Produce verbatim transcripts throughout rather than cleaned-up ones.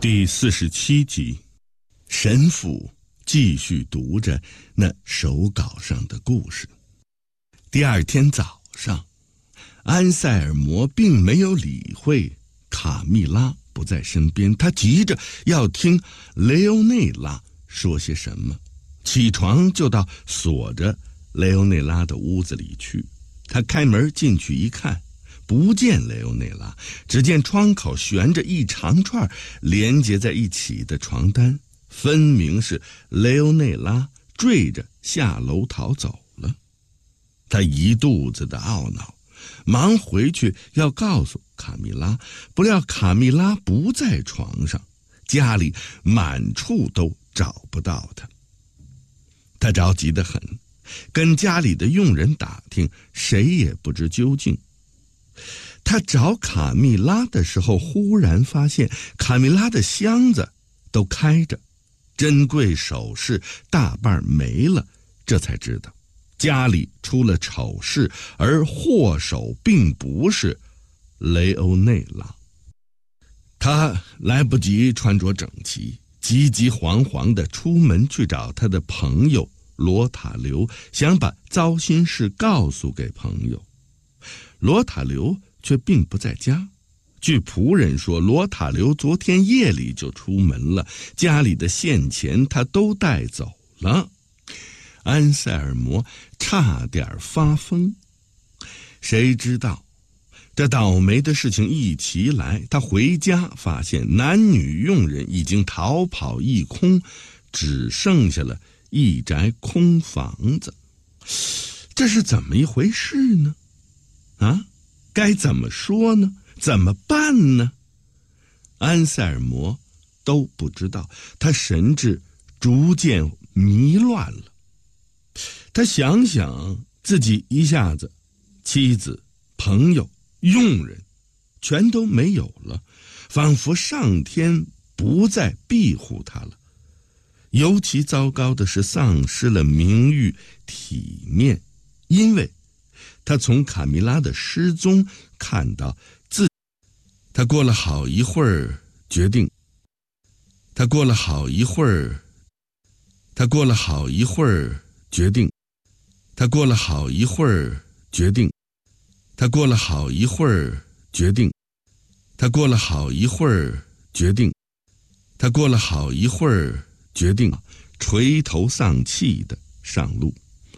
第四十七集，神父继续读着那手稿上的故事。第二天早上，安塞尔摩并没有理会卡蜜拉不在身边，他急着要听雷欧内拉说些什么，起床就到锁着雷欧内拉的屋子里去。他开门进去一看，不见雷欧内拉，只见窗口悬着一长串连接在一起的床单，分明是雷欧内拉坠着下楼逃走了。他一肚子的懊恼，忙回去要告诉卡蜜拉，不料卡蜜拉不在床上，家里满处都找不到他。他着急得很，跟家里的佣人打听，谁也不知究竟。他找卡蜜拉的时候，忽然发现卡蜜拉的箱子都开着，珍贵首饰大半没了，这才知道家里出了丑事，而祸首并不是雷欧内拉。他来不及穿着整齐，急急惶惶地出门去找他的朋友罗塔留，想把糟心事告诉给朋友。罗塔留却并不在家，据仆人说，罗塔留昨天夜里就出门了，家里的现钱他都带走了。安塞尔摩差点发疯，谁知道这倒霉的事情一起来，他回家发现男女佣人已经逃跑一空，只剩下了一宅空房子。这是怎么一回事呢？啊，该怎么说呢？怎么办呢？安塞尔摩都不知道，他神志逐渐迷乱了。他想想自己一下子妻子、朋友、佣人全都没有了，仿佛上天不再庇护他了。尤其糟糕的是丧失了名誉体面，因为他从卡蜜拉的失踪看到自他过了好一会儿决定他过了好一会儿他过了好一会儿决定他过了好一会儿决定他过了好一会儿决定他过了好一会儿决定他过了好一会儿决定垂头丧气的上路。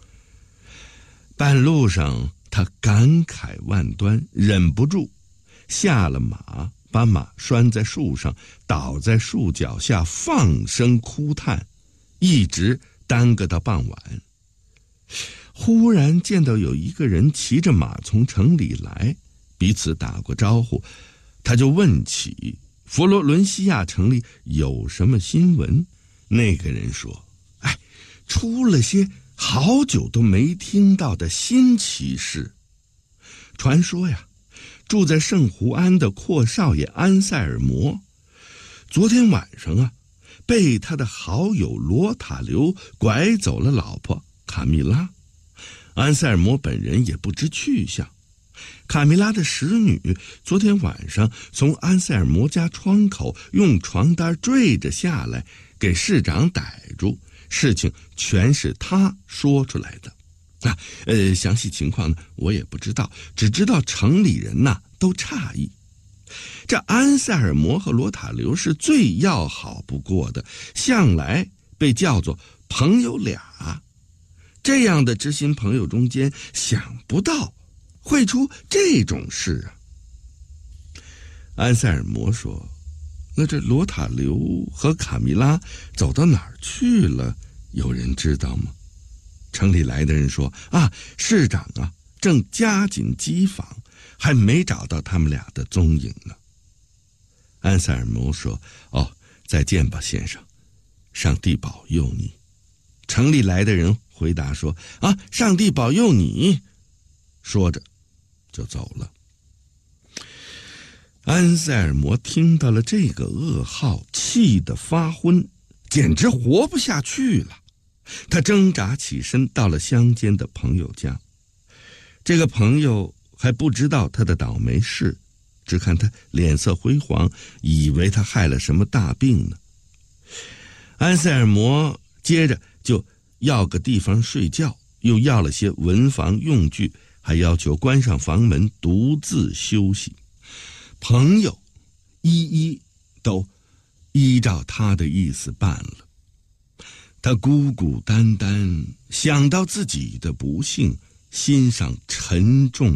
半路上他感慨万端，忍不住下了马，把马拴在树上，倒在树脚下放声哭叹，一直耽搁到傍晚。忽然见到有一个人骑着马从城里来，彼此打过招呼，他就问起佛罗伦西亚城里有什么新闻。那个人说，哎，出了些好久都没听到的新奇事。传说呀，住在圣胡安的阔少爷安塞尔摩，昨天晚上啊，被他的好友罗塔留拐走了老婆卡蜜拉。安塞尔摩本人也不知去向。卡蜜拉的使女昨天晚上从安塞尔摩家窗口用床单坠着下来，给市长逮住，事情全是他说出来的。啊，呃，详细情况呢，我也不知道，只知道城里人呐都诧异。这安塞尔摩和罗塔留是最要好不过的，向来被叫做朋友俩。这样的知心朋友中间，想不到会出这种事啊。安塞尔摩说，那这罗塔留和卡蜜拉走到哪儿去了，有人知道吗？城里来的人说，啊，市长啊正加紧机访，还没找到他们俩的踪影呢。安塞尔摩说，哦，再见吧，先生，上帝保佑你。城里来的人回答说，啊，上帝保佑你，说着就走了。安塞尔摩听到了这个噩耗，气得发昏，简直活不下去了。他挣扎起身，到了乡间的朋友家。这个朋友还不知道他的倒霉事， 只看他脸色灰黄，以为他害了什么大病呢。安塞尔摩接着就要个地方睡觉，又要了些文房用具，还要求关上房门独自休息。朋友一一都依照他的意思办了。他孤孤单单，想到自己的不幸，心上沉重